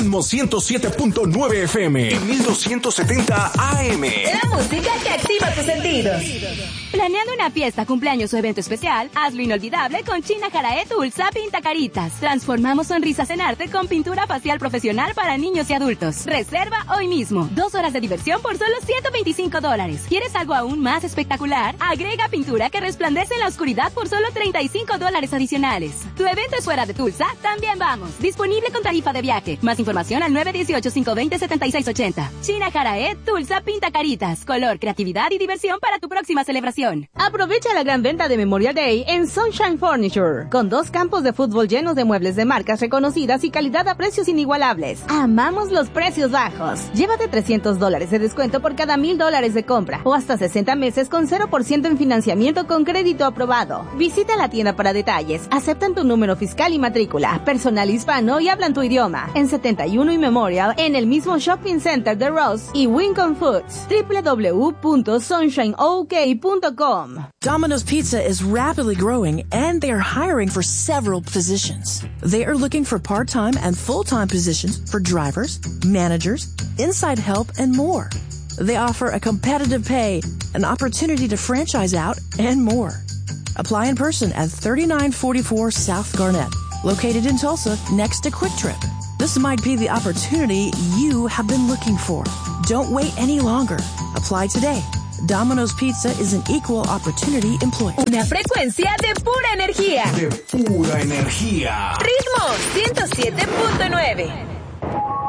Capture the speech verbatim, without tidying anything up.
Ritmo ciento siete punto nueve F M y mil doscientos setenta A M. La música que activa tus sentidos. Planeando una fiesta, cumpleaños o evento especial, hazlo inolvidable con China Jarae Tulsa Pinta Caritas. Transformamos sonrisas en arte con pintura facial profesional para niños y adultos. Reserva hoy mismo. Dos horas de diversión por solo ciento veinticinco dólares. ¿Quieres algo aún más espectacular? Agrega pintura que resplandece en la oscuridad por solo treinta y cinco dólares adicionales. ¿Tu evento es fuera de Tulsa? También vamos. Disponible con tarifa de viaje. Más información al nueve uno ocho, cinco dos cero, siete seis ocho cero. China Jarae Tulsa Pinta Caritas. Color, creatividad y diversión para tu próxima celebración. Aprovecha la gran venta de Memorial Day en Sunshine Furniture, con dos campos de fútbol llenos de muebles de marcas reconocidas y calidad a precios inigualables. Amamos los precios bajos. Llévate trescientos dólares de descuento por cada mil dólares de compra, o hasta sesenta meses con cero por ciento en financiamiento con crédito aprobado. Visita la tienda para detalles. Aceptan tu número fiscal y matrícula. Personal hispano y hablan tu idioma. En setenta y uno y Memorial, en el mismo Shopping Center de Ross y Wincom Foods. doble u doble u doble u punto sunshine o k punto com. Domino's Pizza is rapidly growing, and they are hiring for several positions. They are looking for part-time and full-time positions for drivers, managers, inside help, and more. They offer a competitive pay, an opportunity to franchise out, and more. Apply in person at thirty-nine forty-four South Garnett, located in Tulsa, next to Quick Trip. This might be the opportunity you have been looking for. Don't wait any longer. Apply today. Domino's Pizza is an equal opportunity employer. Una frecuencia de pura energía. De pura energía. Ritmo ciento siete punto nueve.